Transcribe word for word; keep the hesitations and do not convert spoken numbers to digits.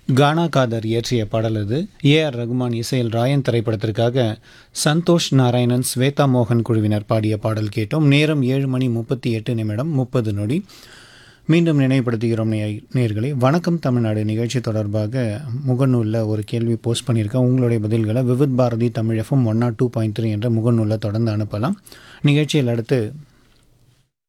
கானா காதர் இயற்றிய பாடல் இது. ஏ ஆர் ரகுமான் இசையில் ராயன் திரைப்படத்திற்காக சந்தோஷ் நாராயணன், ஸ்வேதா மோகன் குழுவினர் பாடிய பாடல் கேட்டோம். நேரம் ஏழு மணி முப்பத்தி எட்டு நிமிடம் முப்பது நொடி. மீண்டும் நினைவுபடுத்துகிறோம் நே- நேயர்களே, வணக்கம் தமிழ்நாடு நிகழ்ச்சி தொடர்பாக முகநூலில் ஒரு கேள்வி போஸ்ட் பண்ணியிருக்கேன். உங்களுடைய பதில்களை Vividh Bharathi Tamil FM one not two point three என்ற முகநூலில் தொடர்ந்து அனுப்பலாம். நிகழ்ச்சியில் அடுத்து